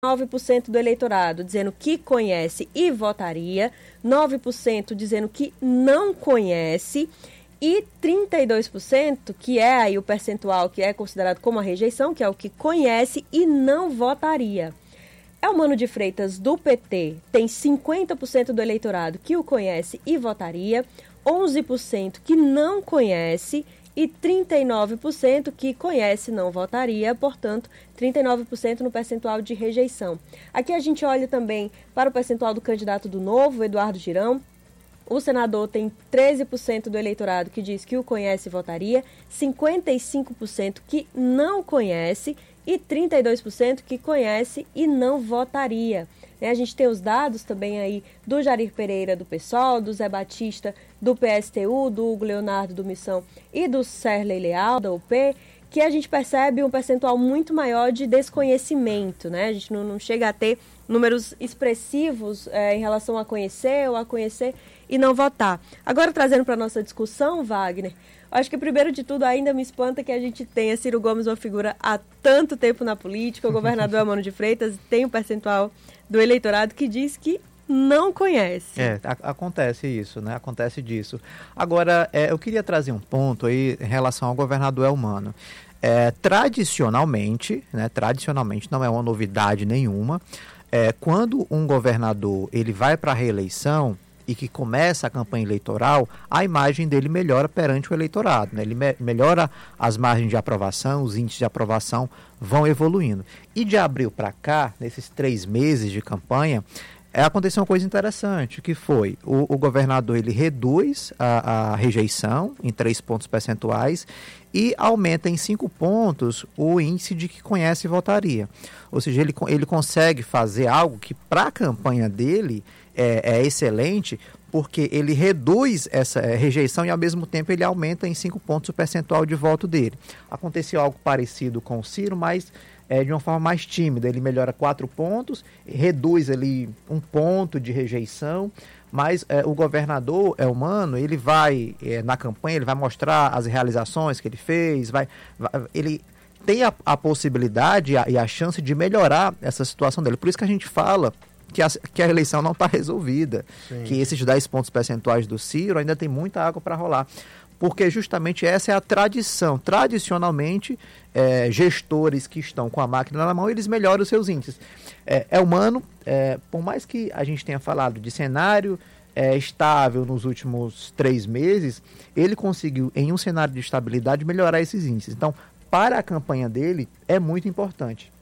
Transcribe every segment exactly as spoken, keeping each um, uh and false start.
nove por cento do eleitorado dizendo que conhece e votaria, nove por cento dizendo que não conhece e trinta e dois por cento, que é aí o percentual que é considerado como a rejeição, que é o que conhece e não votaria. Eumano de Freitas, do P T, tem cinquenta por cento do eleitorado que o conhece e votaria, onze por cento que não conhece e trinta e nove por cento que conhece e não votaria, portanto, trinta e nove por cento no percentual de rejeição. Aqui a gente olha também para o percentual do candidato do Novo, Eduardo Girão. O senador tem treze por cento do eleitorado que diz que o conhece e votaria, cinquenta e cinco por cento que não conhece e trinta e dois por cento que conhece e não votaria. A gente tem os dados também aí do Jair Pereira, do PSOL, do Zé Batista, do P S T U, do Hugo Leonardo, do Missão e do Serley Leal, da U P, que a gente percebe um percentual muito maior de desconhecimento, né? A gente não, não chega a ter números expressivos é, em relação a conhecer ou a conhecer e não votar. Agora, trazendo para a nossa discussão, Wagner, acho que, primeiro de tudo, ainda me espanta que a gente tenha Ciro Gomes, uma figura há tanto tempo na política, o governador Eumano de Freitas tem um percentual do eleitorado que diz que não conhece. É, a, acontece isso, né? Acontece disso. Agora, é, eu queria trazer um ponto aí em relação ao governador Eumano. É, tradicionalmente, né, tradicionalmente, não é uma novidade nenhuma, é, quando um governador ele vai para a reeleição e que começa a campanha eleitoral, a imagem dele melhora perante o eleitorado, né? Ele me- melhora as margens de aprovação, os índices de aprovação vão evoluindo. E de abril para cá, nesses três meses de campanha, é, aconteceu uma coisa interessante, que foi o, o governador ele reduz a, a rejeição em três pontos percentuais e aumenta em cinco pontos o índice de que conhece e votaria. Ou seja, ele, ele consegue fazer algo que para a campanha dele é, é excelente, porque ele reduz essa é, rejeição e ao mesmo tempo ele aumenta em cinco pontos o percentual de voto dele. Aconteceu algo parecido com o Ciro, mas é, de uma forma mais tímida. Ele melhora quatro pontos, reduz ali um ponto de rejeição, mas é, o governador Eumano, ele vai, é, na campanha, ele vai mostrar as realizações que ele fez, vai, vai, ele tem a, a possibilidade a, e a chance de melhorar essa situação dele. Por isso que a gente fala que a, que a eleição não está resolvida, Sim. que esses dez pontos percentuais do Ciro ainda tem muita água para rolar. Porque justamente essa é a tradição. Tradicionalmente, é, gestores que estão com a máquina na mão, eles melhoram os seus índices. É, Eumano, é, por mais que a gente tenha falado de cenário é, estável nos últimos três meses, ele conseguiu, em um cenário de estabilidade, melhorar esses índices. Então, para a campanha dele, é muito importante.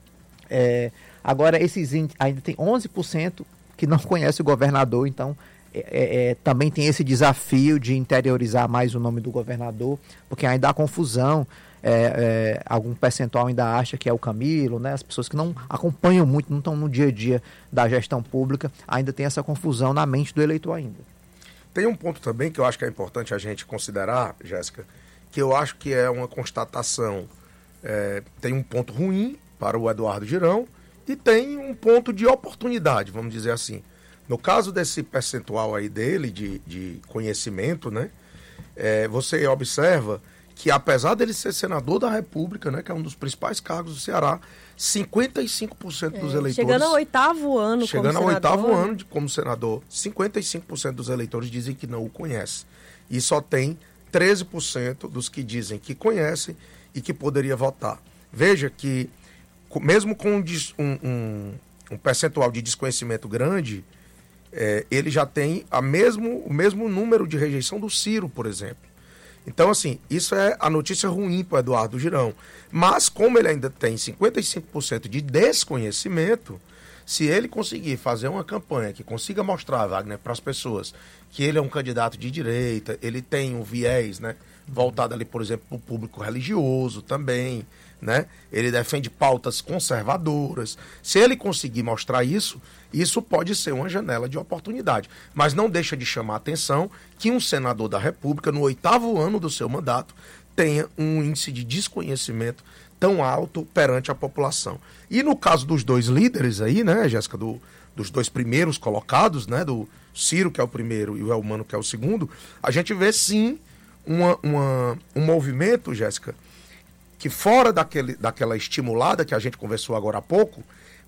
É, agora, esses índices, ainda tem onze por cento que não conhece o governador, então... É, é, também tem esse desafio de interiorizar mais o nome do governador, porque ainda há confusão, é, é, algum percentual ainda acha que é o Camilo, né? As pessoas que não acompanham muito, não estão no dia a dia da gestão pública, ainda tem essa confusão na mente do eleitor ainda. Tem um ponto também que eu acho que é importante a gente considerar, Jéssica, que eu acho que é uma constatação, é, tem um ponto ruim para o Eduardo Girão e tem um ponto de oportunidade, vamos dizer assim. No caso desse percentual aí dele, de, de conhecimento, né, é, você observa que apesar dele ser senador da República, né, que é um dos principais cargos do Ceará, cinquenta e cinco por cento dos é, eleitores... Chegando ao oitavo ano chegando como ao senador. oitavo ano de, como senador, cinquenta e cinco por cento dos eleitores dizem que não o conhecem. E só tem treze por cento dos que dizem que conhecem e que poderia votar. Veja que, mesmo com um, um, um percentual de desconhecimento grande... É, ele já tem a mesmo, o mesmo número de rejeição do Ciro, por exemplo. Então, assim, isso é a notícia ruim para o Eduardo Girão. Mas, como ele ainda tem cinquenta e cinco por cento de desconhecimento, se ele conseguir fazer uma campanha que consiga mostrar, Wagner, para as pessoas que ele é um candidato de direita, ele tem um viés, né, voltado ali, por exemplo, para o público religioso também, né? Ele defende pautas conservadoras. Se ele conseguir mostrar isso, isso pode ser uma janela de oportunidade. Mas não deixa de chamar a atenção que um senador da República, no oitavo ano do seu mandato, tenha um índice de desconhecimento tão alto perante a população. E no caso dos dois líderes aí, né, Jéssica, do, dos dois primeiros colocados, né, do Ciro, que é o primeiro, e o Eumano, que é o segundo, a gente vê sim uma, uma, um movimento, Jéssica, que fora daquele, daquela estimulada que a gente conversou agora há pouco,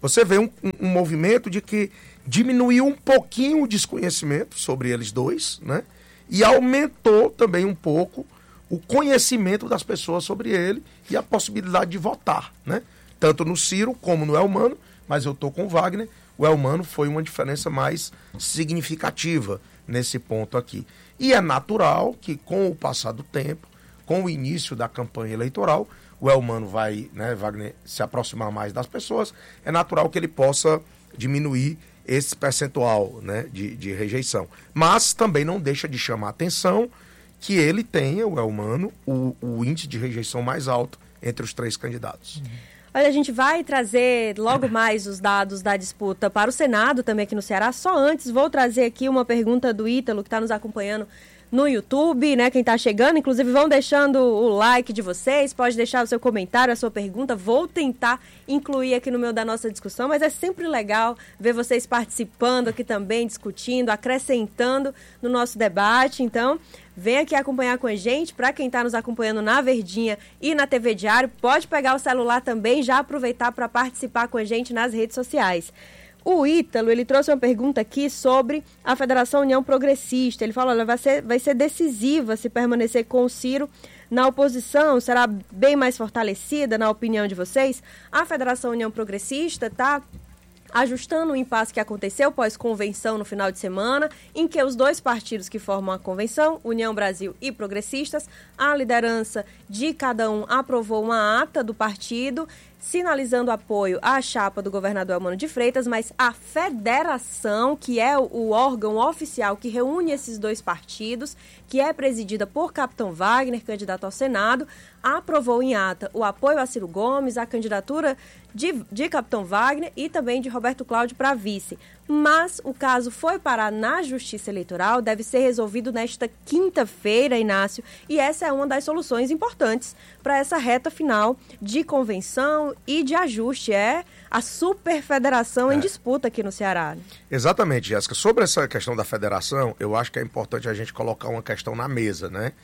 você vê um, um, um movimento de que diminuiu um pouquinho o desconhecimento sobre eles dois, né? E aumentou também um pouco o conhecimento das pessoas sobre ele e a possibilidade de votar, né? Tanto no Ciro como no Elmano, mas eu estou com o Wagner. O Elmano foi uma diferença mais significativa nesse ponto aqui. E é natural que, com o passar do tempo, com o início da campanha eleitoral, o Elmano vai, né, Wagner, se aproximar mais das pessoas, é natural que ele possa diminuir esse percentual, né, de, de rejeição. Mas também não deixa de chamar a atenção que ele tenha, o Elmano, o, o índice de rejeição mais alto entre os três candidatos. Uhum. Olha, a gente vai trazer logo mais os dados da disputa para o Senado, também aqui no Ceará. Só antes, vou trazer aqui uma pergunta do Ítalo, que está nos acompanhando no YouTube, né? Quem está chegando, inclusive vão deixando o like de vocês, pode deixar o seu comentário, a sua pergunta. Vou tentar incluir aqui no meio da nossa discussão, mas é sempre legal ver vocês participando aqui também, discutindo, acrescentando no nosso debate. Então, vem aqui acompanhar com a gente. Para quem está nos acompanhando na Verdinha e na T V Diário, pode pegar o celular também e já aproveitar para participar com a gente nas redes sociais. O Ítalo, ele trouxe uma pergunta aqui sobre a Federação União Progressista. Ele falou, olha, vai ser, vai ser decisiva se permanecer com o Ciro na oposição, será bem mais fortalecida, na opinião de vocês? A Federação União Progressista está ajustando o impasse que aconteceu pós-convenção no final de semana, em que os dois partidos que formam a convenção, União Brasil e Progressistas, a liderança de cada um aprovou uma ata do partido, sinalizando apoio à chapa do governador Elmano de Freitas, mas a federação, que é o órgão oficial que reúne esses dois partidos, que é presidida por Capitão Wagner, candidato ao Senado, aprovou em ata o apoio a Ciro Gomes, a candidatura de, de Capitão Wagner e também de Roberto Cláudio para vice. Mas o caso foi parar na Justiça Eleitoral, deve ser resolvido nesta quinta-feira, Inácio, e essa é uma das soluções importantes para essa reta final de convenção e de ajuste. É a superfederação é. em disputa aqui no Ceará. Exatamente, Jéssica. Sobre essa questão da federação, eu acho que é importante a gente colocar uma questão na mesa, né?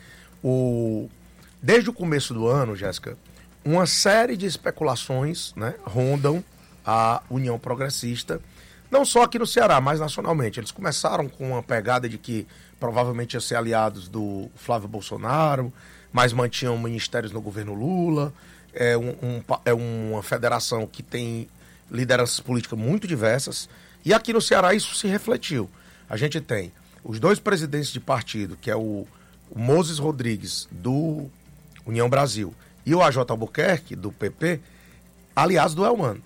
O... Desde o começo do ano, Jéssica, uma série de especulações, né, rondam a União Progressista, não só aqui no Ceará, mas nacionalmente. Eles começaram com uma pegada de que provavelmente iam ser aliados do Flávio Bolsonaro, mas mantinham ministérios no governo Lula. É, um, um, é uma federação que tem lideranças políticas muito diversas. E aqui no Ceará isso se refletiu. A gente tem os dois presidentes de partido, que é o, o Moses Rodrigues, do União Brasil, e o A J Albuquerque, do P P, aliados do Elmano.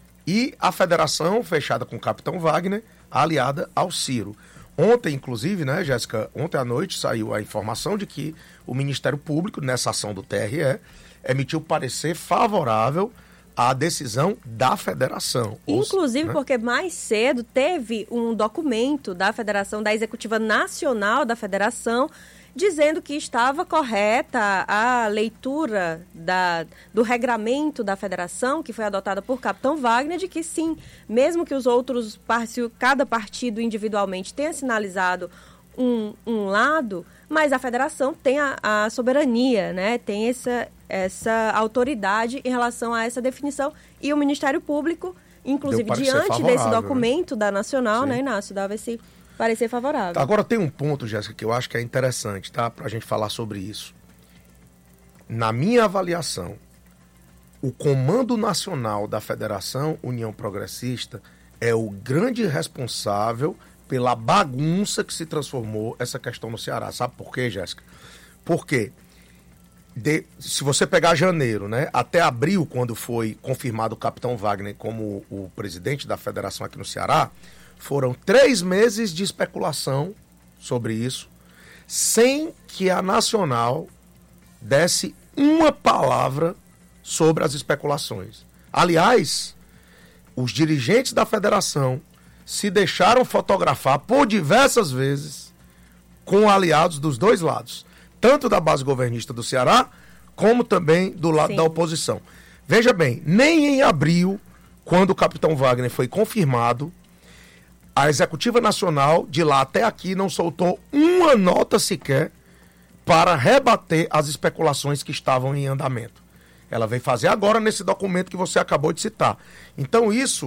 E a federação, fechada com o Capitão Wagner, aliada ao Ciro. Ontem, inclusive, né, Jéssica, ontem à noite saiu a informação de que o Ministério Público, nessa ação do T R E, emitiu parecer favorável à decisão da federação. Inclusive, né? Porque mais cedo teve um documento da Federação, da Executiva Nacional da Federação, dizendo que estava correta a leitura da, do regramento da federação, que foi adotada por Capitão Wagner, de que sim, mesmo que os outros, cada partido individualmente tenha sinalizado um, um lado, mas a federação tem a, a soberania, né? Tem essa, essa autoridade em relação a essa definição. E o Ministério Público, inclusive, diante desse documento, né, da Nacional, sim, né, Inácio, dava esse parecer favorável. Agora tem um ponto, Jéssica, que eu acho que é interessante, tá? Pra gente falar sobre isso. Na minha avaliação, o Comando Nacional da Federação União Progressista é o grande responsável pela bagunça que se transformou essa questão no Ceará. Sabe por quê, Jéssica? Porque de, se você pegar janeiro, né, até abril, quando foi confirmado o Capitão Wagner como o presidente da federação aqui no Ceará, foram três meses de especulação sobre isso, sem que a Nacional desse uma palavra sobre as especulações. Aliás, os dirigentes da federação se deixaram fotografar por diversas vezes com aliados dos dois lados, tanto da base governista do Ceará, como também do lado, sim, da oposição. Veja bem, nem em abril, quando o Capitão Wagner foi confirmado, a Executiva Nacional, de lá até aqui, não soltou uma nota sequer para rebater as especulações que estavam em andamento. Ela vem fazer agora nesse documento que você acabou de citar. Então isso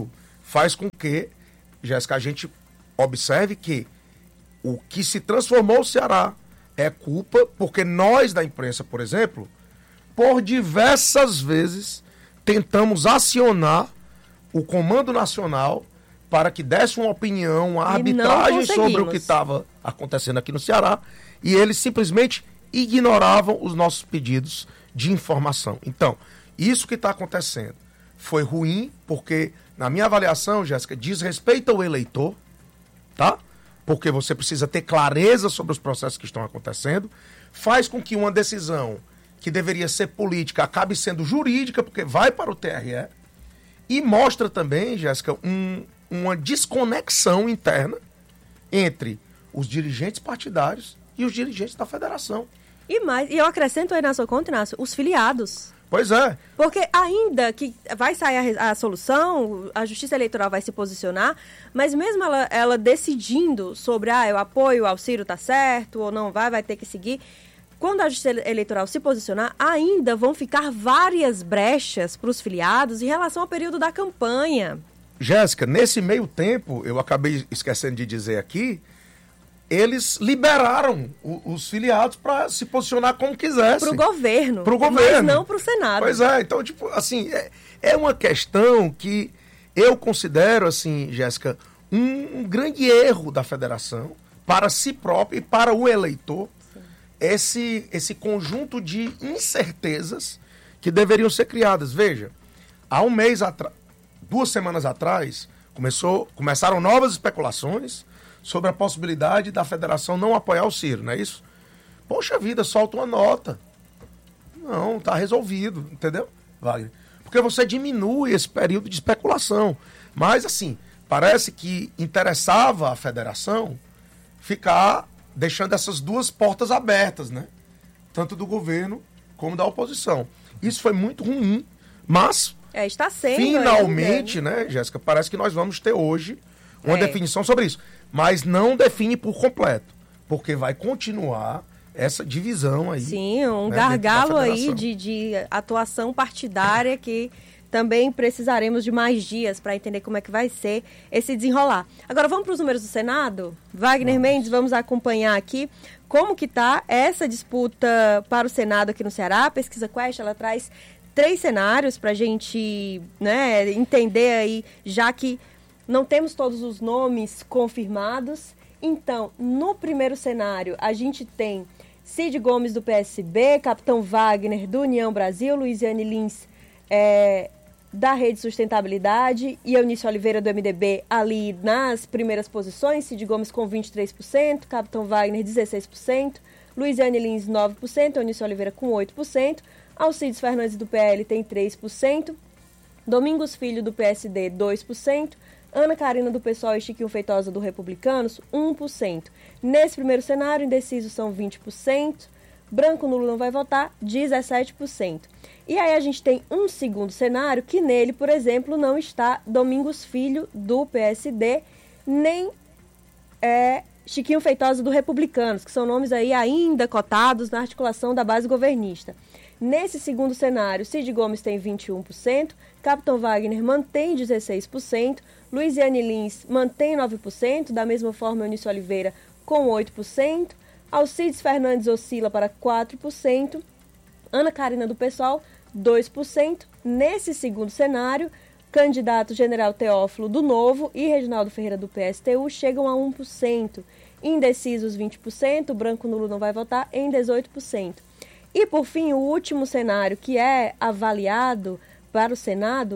faz com que, Jéssica, a gente observe que o que se transformou o Ceará é culpa porque nós da imprensa, por exemplo, por diversas vezes tentamos acionar o Comando Nacional para que desse uma opinião, uma arbitragem sobre o que estava acontecendo aqui no Ceará, e eles simplesmente ignoravam os nossos pedidos de informação. Então, isso que está acontecendo foi ruim, porque, na minha avaliação, Jéssica, diz respeito ao eleitor, tá? Porque você precisa ter clareza sobre os processos que estão acontecendo, faz com que uma decisão que deveria ser política acabe sendo jurídica, porque vai para o T R E, e mostra também, Jéssica, um, uma desconexão interna entre os dirigentes partidários e os dirigentes da federação. E mais, e eu acrescento aí na sua conta, Inácio, os filiados. Pois é. Porque ainda que vai sair a, a solução, a Justiça Eleitoral vai se posicionar, mas mesmo ela, ela decidindo sobre, ah, eu apoio, o Ciro tá certo ou não vai, vai ter que seguir, quando a Justiça Eleitoral se posicionar, ainda vão ficar várias brechas para os filiados em relação ao período da campanha. Jéssica, nesse meio tempo, eu acabei esquecendo de dizer aqui, eles liberaram o, os filiados para se posicionar como quisessem. Para o governo. Para o governo. Mas não para o Senado. Pois é, então, tipo, assim, é, é uma questão que eu considero, assim, Jéssica, um, um grande erro da federação para si própria e para o eleitor, esse, esse conjunto de incertezas que deveriam ser criadas. Veja, há um mês atrás, duas semanas atrás, começou, começaram novas especulações sobre a possibilidade da federação não apoiar o Ciro, não é isso? Poxa vida, solta uma nota. Não, tá resolvido, entendeu, Wagner? Porque você diminui esse período de especulação. Mas, assim, parece que interessava a federação ficar deixando essas duas portas abertas, né? Tanto do governo como da oposição. Isso foi muito ruim, mas é, está sendo finalmente, ainda, né, Jéssica, parece que nós vamos ter hoje uma é. definição sobre isso. Mas não define por completo, porque vai continuar essa divisão aí. Sim, um né, gargalo aí de, de atuação partidária que também precisaremos de mais dias para entender como é que vai ser esse desenrolar. Agora vamos para os números do Senado? Wagner vamos. Mendes, vamos acompanhar aqui como que está essa disputa para o Senado aqui no Ceará. A pesquisa Quest, ela traz três cenários para a gente, né, entender aí, já que não temos todos os nomes confirmados. Então, no primeiro cenário, a gente tem Cid Gomes do P S B, Capitão Wagner do União Brasil, Luiziane Lins é, da Rede Sustentabilidade e Eunice Oliveira do M D B ali nas primeiras posições. Cid Gomes com vinte e três por cento, Capitão Wagner dezesseis por cento, Luiziane Lins nove por cento, Eunice Oliveira com oito por cento, Alcides Fernandes do P L tem três por cento, Domingos Filho do P S D dois por cento, Ana Karina do PSOL e Chiquinho Feitosa do Republicanos, um por cento. Nesse primeiro cenário, indecisos são vinte por cento, branco nulo não vai votar, dezessete por cento. E aí a gente tem um segundo cenário que nele, por exemplo, não está Domingos Filho do P S D, nem é, Chiquinho Feitosa do Republicanos, que são nomes aí ainda cotados na articulação da base governista. Nesse segundo cenário, Cid Gomes tem vinte e um por cento, Capitão Wagner mantém dezesseis por cento, Luiziane Lins mantém nove por cento, da mesma forma Eunice Oliveira com oito por cento, Alcides Fernandes oscila para quatro por cento, Ana Karina do PSOL dois por cento. Nesse segundo cenário, candidato General Teófilo do Novo e Reginaldo Ferreira do P S T U chegam a um por cento, indecisos vinte por cento, branco nulo não vai votar em dezoito por cento. E, por fim, o último cenário que é avaliado para o Senado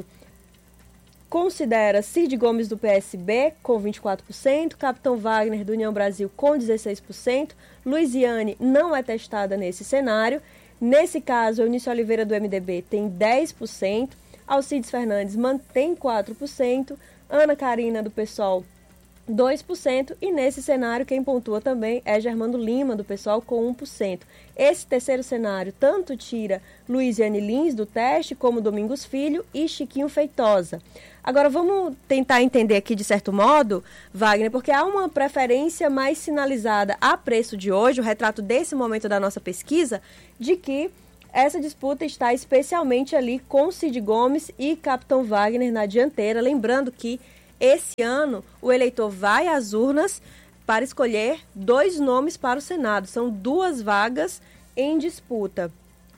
considera Cid Gomes do P S B com vinte e quatro por cento, Capitão Wagner do União Brasil com dezesseis por cento, Luiziane não é testada nesse cenário. Nesse caso, Eunice Oliveira do M D B tem dez por cento, Alcides Fernandes mantém quatro por cento, Ana Karina do PSOL dois por cento, e nesse cenário quem pontua também é Germando Lima do PSOL com um por cento. Esse terceiro cenário tanto tira Luiziane Lins do teste como Domingos Filho e Chiquinho Feitosa. Agora vamos tentar entender aqui de certo modo, Wagner, porque há uma preferência mais sinalizada a preço de hoje, o retrato desse momento da nossa pesquisa, de que essa disputa está especialmente ali com Cid Gomes e Capitão Wagner na dianteira, lembrando que Esse ano, o eleitor vai às urnas para escolher dois nomes para o Senado. São duas vagas em disputa.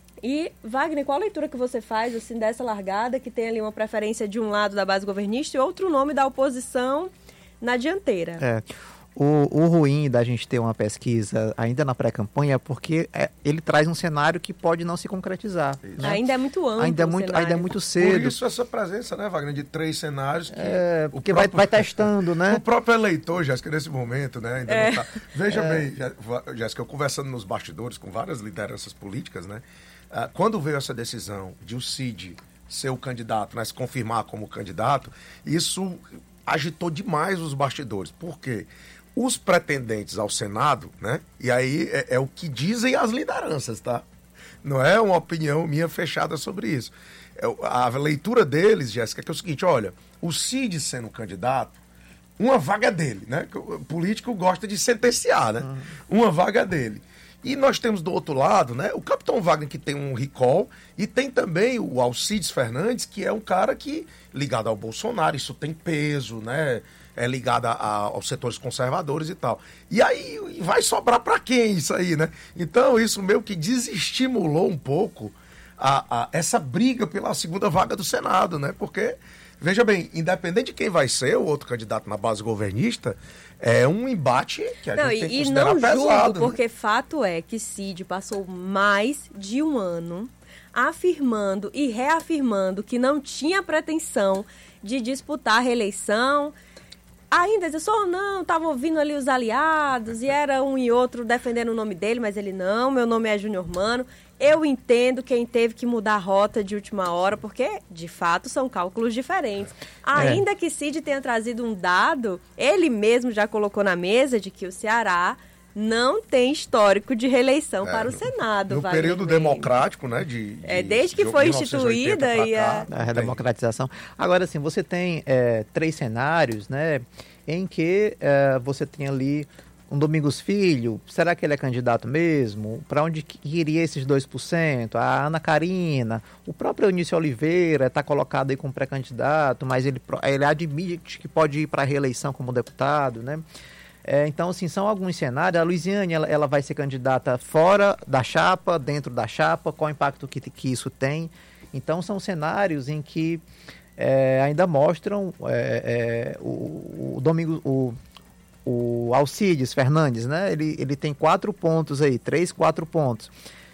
E, Wagner, qual a leitura que você faz assim, dessa largada, que tem ali uma preferência de um lado da base governista e outro nome da oposição na dianteira? É. O, o ruim da gente ter uma pesquisa ainda na pré-campanha é porque é, ele traz um cenário que pode não se concretizar. Né? Ainda é muito amplo. Ainda é muito, ainda é muito cedo. Por isso essa presença, né, Wagner, de três cenários. Que é, porque próprio, vai, vai testando, né? O próprio eleitor, Jéssica, nesse momento, né, ainda é. não tá. Veja é. bem, Jéssica, eu conversando nos bastidores com várias lideranças políticas, né, quando veio essa decisão de o Cid ser o candidato, né, se confirmar como candidato, isso agitou demais os bastidores. Por quê? Os pretendentes ao Senado, né? E aí é, é o que dizem as lideranças, tá? Não é uma opinião minha fechada sobre isso. É, a leitura deles, Jéssica, que é o seguinte, olha, o Cid sendo candidato, uma vaga dele, né? O político gosta de sentenciar, né? Uhum. Uma vaga dele. E nós temos do outro lado, né, o Capitão Wagner, que tem um recall, e tem também o Alcides Fernandes, que é um cara que, ligado ao Bolsonaro, isso tem peso, né? É ligada aos setores conservadores e tal. E aí vai sobrar para quem isso aí, né? Então isso meio que desestimulou um pouco a, a, essa briga pela segunda vaga do Senado, né? Porque, veja bem, independente de quem vai ser o outro candidato na base governista, é um embate que a não, gente e, tem que e considerar não pesado. Julgo, porque fato é que Cid passou mais de um ano afirmando e reafirmando que não tinha pretensão de disputar a reeleição. Ainda dizia, só não, estava ouvindo ali os aliados e era um e outro defendendo o nome dele, mas ele não, meu nome é Júnior Mano. Eu entendo quem teve que mudar a rota de última hora, porque, de fato, são cálculos diferentes. Ainda é. que Cid tenha trazido um dado, ele mesmo já colocou na mesa de que o Ceará não tem histórico de reeleição é, para o Senado. No Wagner período Mendes. democrático, né? De, de, é, desde que de foi instituída e a... a redemocratização. Agora, assim, você tem é, três cenários, né? Em que é, você tem ali um Domingos Filho, será que ele é candidato mesmo? Para onde iria esses dois por cento? A Ana Karina, o próprio Eunício Oliveira está colocado aí como pré-candidato, mas ele, ele admite que pode ir para a reeleição como deputado, né? É, então, assim, são alguns cenários. A Luiziane, ela, ela vai ser candidata fora da chapa, dentro da chapa, qual o impacto que, que isso tem. Então, são cenários em que é, ainda mostram é, é, o, o Domingo, o, o Alcides Fernandes, né? Ele, ele tem quatro pontos aí, três, quatro pontos.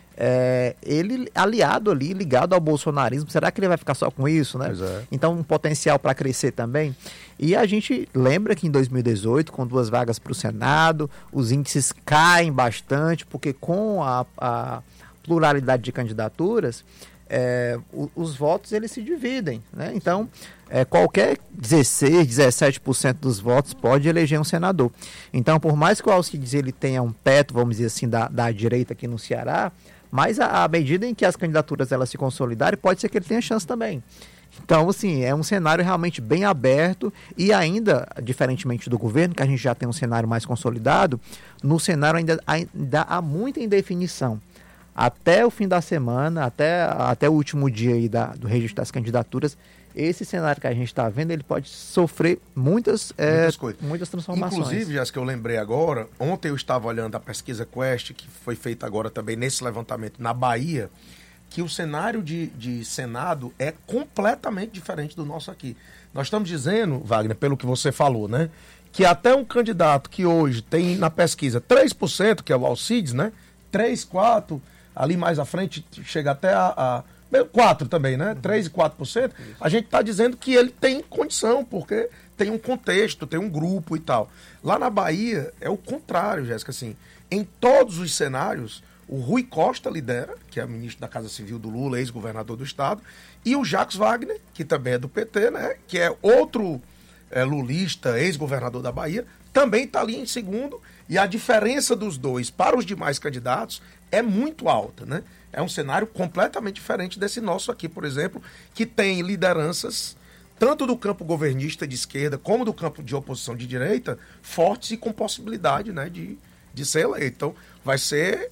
É, ele aliado ali, ligado ao bolsonarismo, será que ele vai ficar só com isso, né? É. Então, um potencial para crescer também. E a gente lembra que em dois mil e dezoito, com duas vagas para o Senado, os índices caem bastante, porque com a, a pluralidade de candidaturas, é, os, os votos eles se dividem, né? Então, é, qualquer dezesseis, dezessete por cento dos votos pode eleger um senador. Então, por mais que o Alcides ele tenha um teto, vamos dizer assim, da, da direita aqui no Ceará, mas à medida em que as candidaturas elas se consolidarem, pode ser que ele tenha chance também. Então, assim, é um cenário realmente bem aberto e ainda, diferentemente do governo, que a gente já tem um cenário mais consolidado, no cenário ainda, ainda há muita indefinição. Até o fim da semana, até, até o último dia aí da, do registro das candidaturas, esse cenário que a gente está vendo, ele pode sofrer muitas, é, muitas, muitas transformações. Inclusive, Jéssica, que eu lembrei agora, ontem eu estava olhando a pesquisa Quest, que foi feita agora também nesse levantamento na Bahia, que o cenário de, de Senado é completamente diferente do nosso aqui. Nós estamos dizendo, Wagner, pelo que você falou, né, que até um candidato que hoje tem na pesquisa três por cento, que é o Alcides, né, três, quatro, ali mais à frente chega até a... a quatro também, né? três e quatro por cento. A gente está dizendo que ele tem condição, porque tem um contexto, tem um grupo e tal. Lá na Bahia é o contrário, Jéssica, assim. Em todos os cenários, o Rui Costa lidera, que é o ministro da Casa Civil do Lula, ex-governador do estado, e o Jacques Wagner, que também é do P T, né? Que é outro é, lulista, ex-governador da Bahia, também está ali em segundo, e a diferença dos dois para os demais candidatos é muito alta, né? É um cenário completamente diferente desse nosso aqui, por exemplo, que tem lideranças, tanto do campo governista de esquerda, como do campo de oposição de direita, fortes e com possibilidade, né, de, de ser eleito. Então, vai ser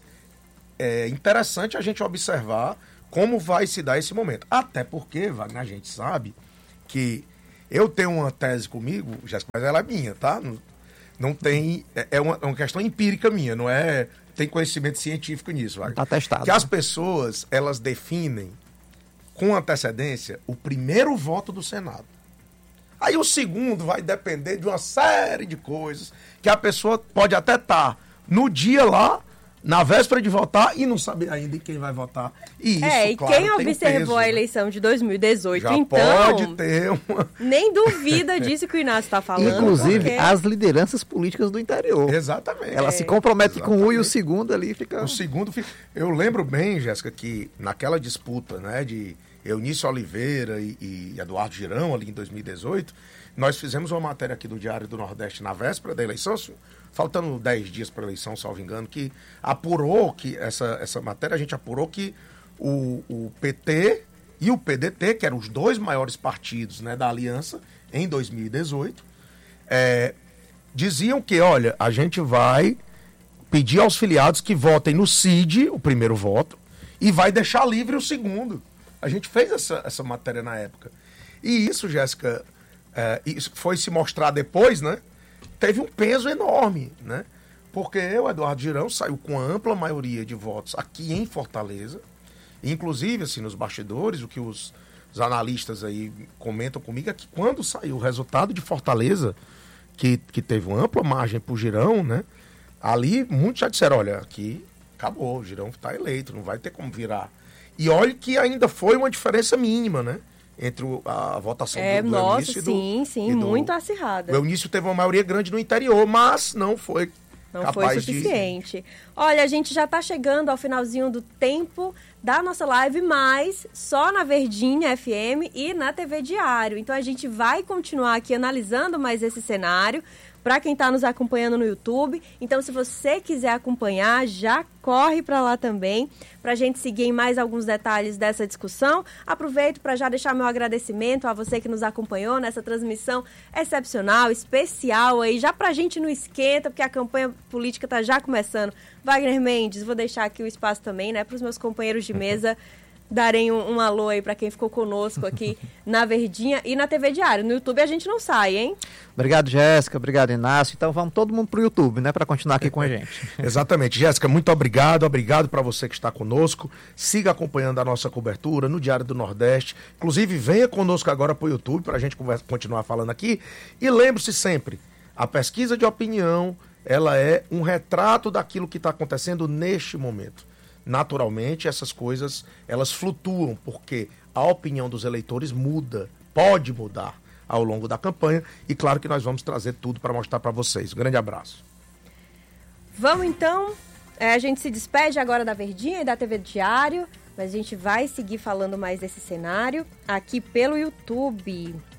é, interessante a gente observar como vai se dar esse momento. Até porque, Wagner, a gente sabe que Eu tenho uma tese comigo, Jéssica, mas ela é minha, tá? Não, não tem... É uma, é uma questão empírica minha, não é... Tem conhecimento científico nisso, vai. Tá testado. Que as pessoas, elas definem com antecedência o primeiro voto do Senado. Aí o segundo vai depender de uma série de coisas que a pessoa pode até estar no dia lá, na véspera de votar, e não saber ainda em quem vai votar. E isso, é, e claro, quem tem observou peso, a né? eleição de dois mil e dezoito, Já então... pode ter uma... Nem duvida disso que o Inácio está falando. Inclusive, porque... as lideranças políticas do interior. Exatamente. Ela é. se compromete Exatamente. com um e o segundo ali fica... O segundo fica... Eu lembro bem, Jéssica, que naquela disputa, né, de Eunício Oliveira e, e Eduardo Girão, ali em dois mil e dezoito, nós fizemos uma matéria aqui do Diário do Nordeste na véspera da eleição, faltando dez dias para a eleição, salvo engano, que apurou que essa, essa matéria, a gente apurou que o, o P T e o P D T, que eram os dois maiores partidos, né, da aliança, em dois mil e dezoito, é, diziam que, olha, a gente vai pedir aos filiados que votem no C I D, o primeiro voto, e vai deixar livre o segundo. A gente fez essa, essa matéria na época. E isso, Jéssica, é, isso foi se mostrar depois, né? Teve um peso enorme, né? Porque o Eduardo Girão saiu com ampla maioria de votos aqui em Fortaleza. Inclusive, assim, nos bastidores, o que os, os analistas aí comentam comigo é que quando saiu o resultado de Fortaleza, que, que teve uma ampla margem para o Girão, né? Ali muitos já disseram, olha, aqui acabou, o Girão está eleito, não vai ter como virar. E olha que ainda foi uma diferença mínima, né? Entre o, a votação é, do, do nossa, Eunício e do... sim, sim, e do, muito acirrada. O Eunício teve uma maioria grande no interior, mas não foi Não capaz foi suficiente. De... Olha, a gente já está chegando ao finalzinho do tempo da nossa live, mas só na Verdinha F M e na T V Diário. Então a gente vai continuar aqui analisando mais esse cenário para quem está nos acompanhando no YouTube. Então, se você quiser acompanhar, já corre para lá também, para a gente seguir em mais alguns detalhes dessa discussão. Aproveito para já deixar meu agradecimento a você que nos acompanhou nessa transmissão excepcional, especial aí, já para a gente não esquenta, porque a campanha política está já começando. Wagner Mendes, vou deixar aqui o espaço também, né, para os meus companheiros de mesa darem um, um alô aí para quem ficou conosco aqui na Verdinha e na T V Diário. No YouTube a gente não sai, hein? Obrigado, Jéssica. Obrigado, Inácio. Então vamos todo mundo pro YouTube, né? Para continuar aqui com a gente. Exatamente. Jéssica, muito obrigado. Obrigado para você que está conosco. Siga acompanhando a nossa cobertura no Diário do Nordeste. Inclusive, venha conosco agora pro YouTube para a gente conversa, continuar falando aqui. E lembre-se sempre, a pesquisa de opinião, ela é um retrato daquilo que está acontecendo neste momento. Naturalmente, essas coisas, elas flutuam, porque a opinião dos eleitores muda, pode mudar ao longo da campanha, e claro que nós vamos trazer tudo para mostrar para vocês. Um grande abraço. Vamos então, é, a gente se despede agora da Verdinha e da T V Diário, mas a gente vai seguir falando mais desse cenário aqui pelo YouTube.